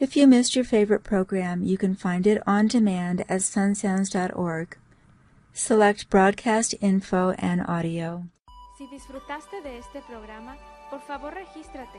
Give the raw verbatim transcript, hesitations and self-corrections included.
If you missed your favorite program, you can find it on demand at sun sounds dot org. Select Broadcast Info and Audio. Si disfrutaste de este programa, por favor regístrate